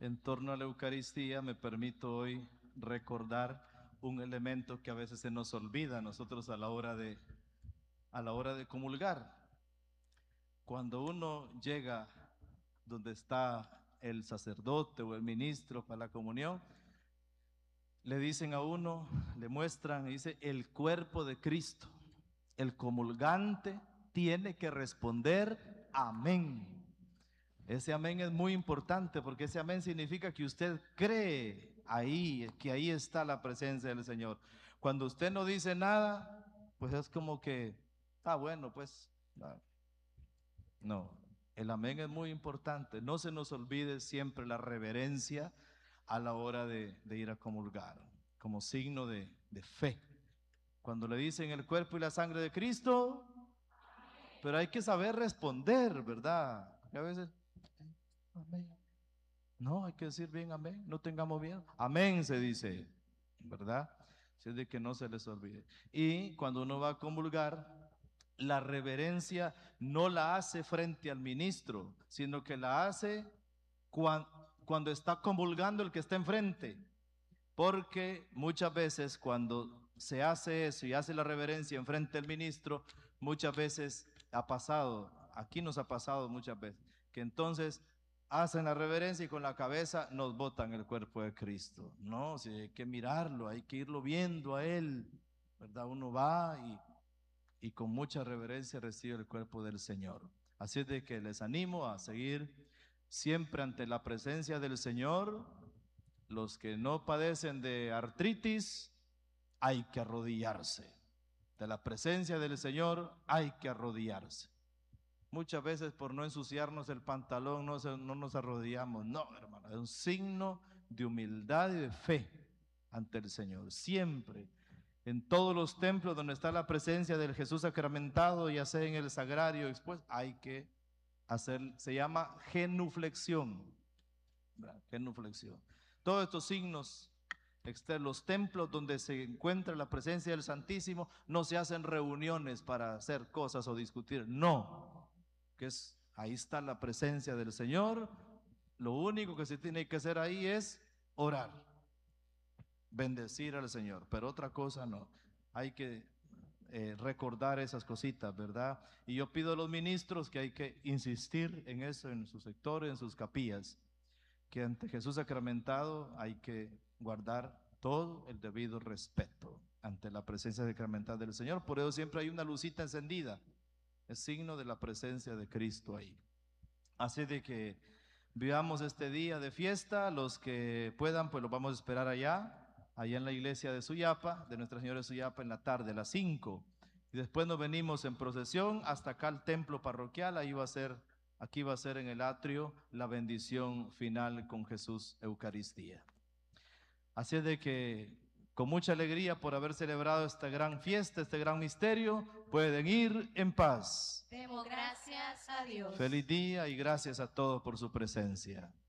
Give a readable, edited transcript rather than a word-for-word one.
En torno a la Eucaristía, me permito hoy recordar un elemento que a veces se nos olvida a nosotros a la hora de comulgar. Cuando uno llega donde está el sacerdote o el ministro para la comunión, le dicen a uno, le muestran, y dice, el cuerpo de Cristo. El comulgante tiene que responder amén. Ese amén es muy importante porque ese amén significa que usted cree ahí, que ahí está la presencia del Señor. Cuando usted no dice nada, pues es como que, bueno, pues no. El amén es muy importante. No se nos olvide siempre la reverencia a la hora de ir a comulgar, como signo de fe. Cuando le dicen el cuerpo y la sangre de Cristo, pero hay que saber responder, ¿verdad? Y a veces, amén. No, hay que decir bien amén, no tengamos miedo. Amén se dice, ¿verdad? Si es de que no se les olvide. Y cuando uno va a comulgar, la reverencia no la hace frente al ministro, sino que la hace cuando está comulgando el que está enfrente. Porque muchas veces cuando se hace eso y hace la reverencia enfrente del ministro, muchas veces ha pasado, aquí nos ha pasado muchas veces, que entonces hacen la reverencia y con la cabeza nos botan el cuerpo de Cristo. No, si hay que mirarlo, hay que irlo viendo a Él, ¿verdad? Uno va y con mucha reverencia recibe el cuerpo del Señor. Así es de que les animo a seguir siempre ante la presencia del Señor. Los que no padecen de artritis, hay que arrodillarse. De la presencia del Señor hay que arrodillarse. Muchas veces por no ensuciarnos el pantalón no nos arrodillamos. No, hermano, es un signo de humildad y de fe ante el Señor. Siempre, en todos los templos donde está la presencia del Jesús sacramentado, ya sea en el sagrario expuesto, hay que hacer, se llama genuflexión. ¿Verdad? Genuflexión. Todos estos signos los templos donde se encuentra la presencia del Santísimo, no se hacen reuniones para hacer cosas o discutir. No, que es, ahí está la presencia del Señor. Lo único que se tiene que hacer ahí es orar, bendecir al Señor, pero otra cosa no. Hay que recordar esas cositas, ¿verdad? Y yo pido a los ministros que hay que insistir en eso, en sus sectores, en sus capillas, que ante Jesús sacramentado hay que guardar todo el debido respeto ante la presencia sacramental del Señor. Por eso siempre hay una lucita encendida, es signo de la presencia de Cristo ahí. Así de que vivamos este día de fiesta, los que puedan, pues los vamos a esperar allá en la iglesia de Suyapa, de Nuestra Señora de Suyapa, en la tarde, a las 5. Y después nos venimos en procesión hasta acá al templo parroquial, aquí va a ser en el atrio la bendición final con Jesús Eucaristía. Así es de que con mucha alegría por haber celebrado esta gran fiesta, este gran misterio, pueden ir en paz. Demos gracias a Dios. Feliz día y gracias a todos por su presencia.